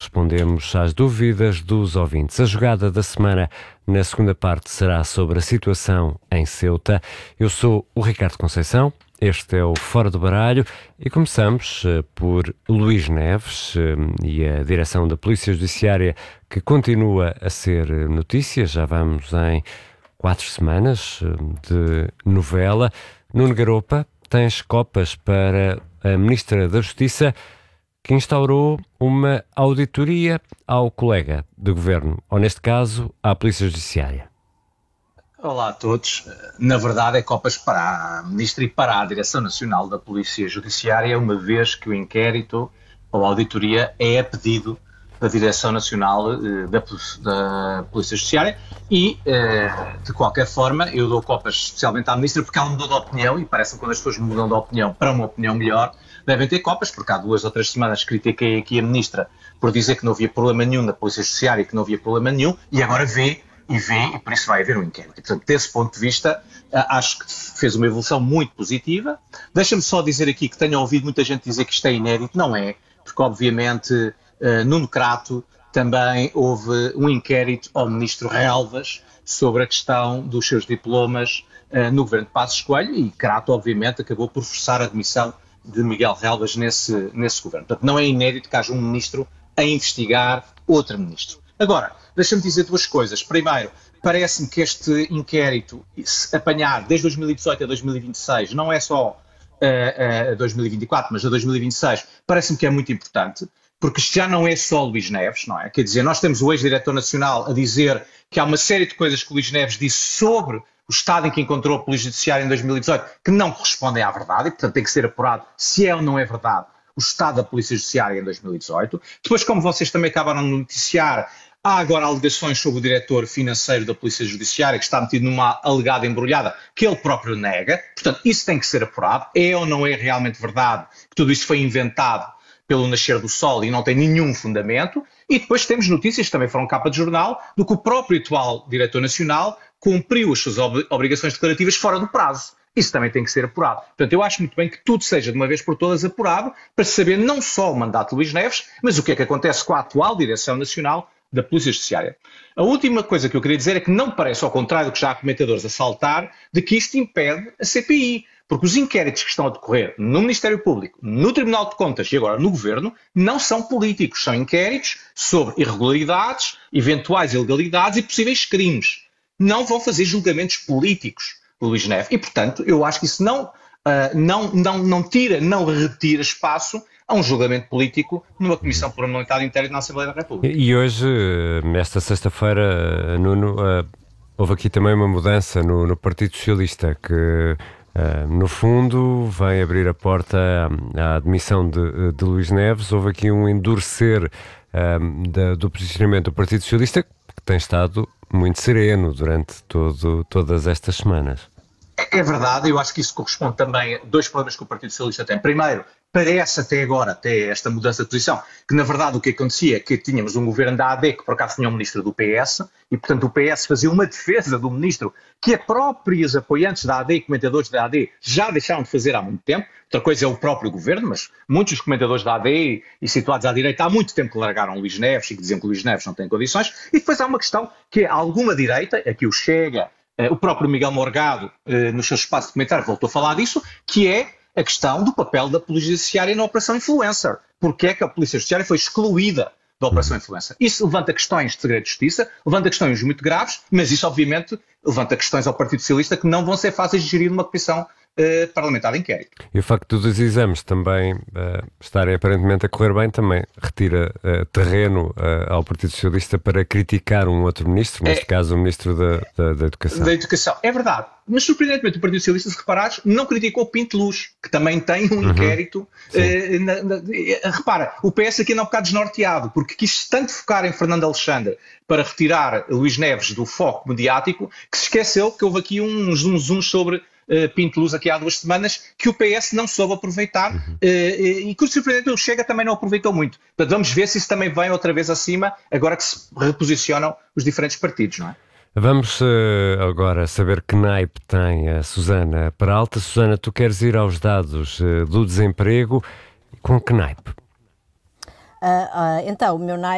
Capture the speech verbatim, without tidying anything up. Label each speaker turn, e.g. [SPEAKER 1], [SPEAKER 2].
[SPEAKER 1] respondemos às dúvidas dos ouvintes. A jogada da semana, na segunda parte, será sobre a situação em Ceuta. Eu sou o Ricardo Conceição, este é o Fora do Baralho e começamos uh, por Luís Neves uh, e a direção da Polícia Judiciária, que continua a ser notícia. Já vamos em quatro semanas uh, de novela. Nuno Garopa, tens copas para a Ministra da Justiça, que instaurou uma auditoria ao colega de governo, ou neste caso, à Polícia Judiciária.
[SPEAKER 2] Olá a todos. Na verdade é copas para a Ministra e para a Direção Nacional da Polícia Judiciária, uma vez que o inquérito ou a auditoria é a pedido da Direção Nacional eh, da, da Polícia Judiciária e, eh, de qualquer forma, eu dou copas especialmente à Ministra porque ela mudou de opinião e parece-me que quando as pessoas mudam de opinião para uma opinião melhor, devem ter copas, porque há duas ou três semanas critiquei aqui a Ministra por dizer que não havia problema nenhum na Polícia Judiciária e que não havia problema nenhum, e agora vê e vê, e por isso vai haver um inquérito. E, portanto, desse ponto de vista, acho que fez uma evolução muito positiva. Deixa-me só dizer aqui que tenho ouvido muita gente dizer que isto é inédito. Não é, porque obviamente no Crato também houve um inquérito ao Ministro Relvas sobre a questão dos seus diplomas no governo de Passos Coelho, e Crato obviamente acabou por forçar a admissão de Miguel Relvas nesse, nesse governo. Portanto, não é inédito que haja um ministro a investigar outro ministro. Agora, deixa-me dizer duas coisas. Primeiro, parece-me que este inquérito, se apanhar desde dois mil e dezoito a dois mil e vinte e seis, não é só a, a dois mil e vinte e quatro, mas a dois mil e vinte e seis, parece-me que é muito importante, porque isto já não é só Luís Neves, não é? Quer dizer, nós temos o ex-diretor nacional a dizer que há uma série de coisas que o Luís Neves disse sobre o estado em que encontrou a Polícia Judiciária em dois mil e dezoito que não correspondem à verdade e, portanto, tem que ser apurado se é ou não é verdade o estado da Polícia Judiciária em dois mil e dezoito. Depois, como vocês também acabaram de noticiar, há agora alegações sobre o diretor financeiro da Polícia Judiciária, que está metido numa alegada embrulhada, que ele próprio nega. Portanto, isso tem que ser apurado. É ou não é realmente verdade que tudo isso foi inventado pelo nascer do sol e não tem nenhum fundamento? E depois temos notícias que também foram capa de jornal, do que o próprio atual diretor nacional cumpriu as suas ob- obrigações declarativas fora do prazo. Isso também tem que ser apurado. Portanto, eu acho muito bem que tudo seja de uma vez por todas apurado, para saber não só o mandato de Luís Neves, mas o que é que acontece com a atual Direção Nacional da Polícia Judiciária. A última coisa que eu queria dizer é que não parece, ao contrário do que já há comentadores a saltar, de que isto impede a C P I. Porque os inquéritos que estão a decorrer no Ministério Público, no Tribunal de Contas e agora no Governo, não são políticos. São inquéritos sobre irregularidades, eventuais ilegalidades e possíveis crimes. Não vão fazer julgamentos políticos, Luís Neves. E, portanto, eu acho que isso não, uh, não, não, não tira, não retira espaço a um julgamento político numa Comissão Parlamentar de Inquérito na Assembleia da República.
[SPEAKER 1] E hoje, esta sexta-feira, Nuno, uh, houve aqui também uma mudança no, no Partido Socialista, que, uh, no fundo, vai abrir a porta à, à admissão de, de Luís Neves. Houve aqui um endurecer uh, da, do posicionamento do Partido Socialista, que tem estado muito sereno durante todo, todas estas semanas.
[SPEAKER 2] É verdade, eu acho que isso corresponde também a dois problemas que o Partido Socialista tem. Primeiro, parece até agora, até esta mudança de posição, que na verdade o que acontecia é que tínhamos um governo da A D que por acaso tinha um ministro do P S, e portanto o P S fazia uma defesa do ministro que a próprios apoiantes da A D e comentadores da A D já deixaram de fazer há muito tempo. Outra coisa é o próprio governo, mas muitos dos comentadores da A D e situados à direita há muito tempo que largaram Luís Neves e que diziam que Luís Neves não tem condições. E depois há uma questão que é alguma direita, aqui o Chega, o próprio Miguel Morgado, no seu espaço de comentário, voltou a falar disso, que é a questão do papel da Polícia Judiciária na Operação Influencer. Porque é que a Polícia Judiciária foi excluída da Operação Influencer? Isso levanta questões de segredo de justiça, levanta questões muito graves, mas isso obviamente levanta questões ao Partido Socialista que não vão ser fáceis de gerir numa comissão uh, parlamentar de inquérito.
[SPEAKER 1] E o facto dos exames também uh, estarem aparentemente a correr bem também retira uh, terreno uh, ao Partido Socialista para criticar um outro ministro, neste é, caso o ministro da, da, da Educação.
[SPEAKER 2] Da Educação, é verdade. Mas, surpreendentemente, o Partido Socialista, se reparares, não criticou Pinto Luz, que também tem um uhum. inquérito. Eh, na, na, eh, repara, o P S aqui anda um bocado desnorteado, porque quis tanto focar em Fernando Alexandre para retirar Luís Neves do foco mediático, que se esqueceu que houve aqui um zoom zoom sobre eh, Pinto Luz aqui há duas semanas, que o P S não soube aproveitar, uhum. eh, e que, surpreendentemente, o Chega também não aproveitou muito. Portanto, vamos ver se isso também vem outra vez acima, agora que se reposicionam os diferentes partidos, não é?
[SPEAKER 1] Vamos uh, agora saber que naipe tem a Susana Peralta. Susana, tu queres ir aos dados uh, do desemprego, com que naipe?
[SPEAKER 3] Uh, uh, então, o meu naipe